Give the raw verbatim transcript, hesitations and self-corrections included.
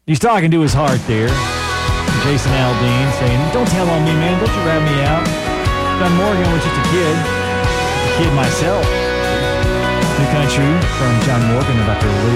He's talking to his heart there. Jason Aldean saying, don't tell on me, man. Don't you rat me out. John Morgan was just a kid. A kid myself. New country from John Morgan about to release.